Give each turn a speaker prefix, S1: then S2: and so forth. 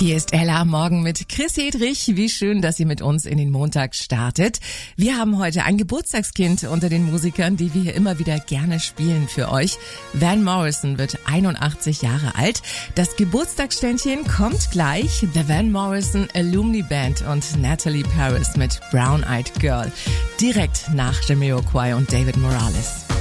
S1: Hier ist Ella am Morgen mit Chris Hedrich. Wie schön, dass ihr mit uns in den Montag startet. Wir haben heute ein Geburtstagskind unter den Musikern, die wir hier immer wieder gerne spielen für euch. Van Morrison wird 81 Jahre alt. Das Geburtstagsständchen kommt gleich. The Van Morrison Alumni Band und Natalie Paris mit Brown Eyed Girl. Direkt nach Jamiroquai und David Morales.